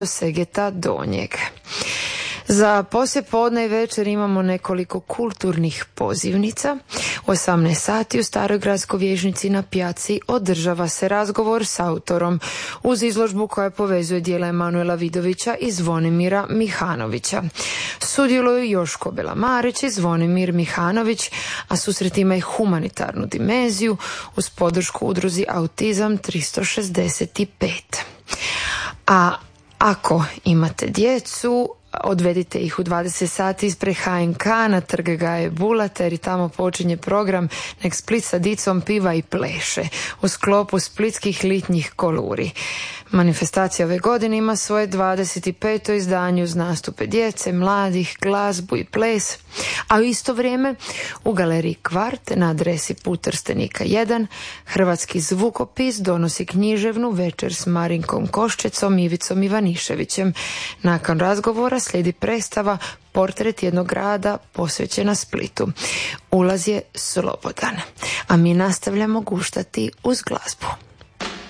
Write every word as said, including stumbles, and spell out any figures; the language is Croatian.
Segeta Donjeg. Za poslijepodne i večer imamo nekoliko kulturnih pozivnica. U osamnaest sati u Staroj gradskoj vijećnici na Pjaci održava se razgovor s autorom uz izložbu koja povezuje djela Emanuela Vidovića i Zvonimira Mihanovića. Sudjeluju Joško Belamarić i Zvonimir Mihanović, a susret ima i humanitarnu dimenziju uz podršku udruzi Autizam tristo šezdeset pet. A ako imate djecu, odvedite ih u dvadeset sati ispred H N K na Trg Gaje Bulata, jer i tamo počinje program Nek Split sa dicom piva i pleše u sklopu splitskih litnjih koluri. Manifestacija ove godine ima svoje dvadeset peto izdanje uz nastupe djece, mladih, glazbu i ples, a u isto vrijeme u galeriji Kvart na adresi Put Trstenika jedan Hrvatski zvukopis donosi književnu večer s Marinkom Koščecom i Ivicom Ivaniševićem. Nakon razgovora slijedi predstava Portret jednog grada posvećena Splitu. Ulaz je slobodan, a mi nastavljamo guštati uz glazbu.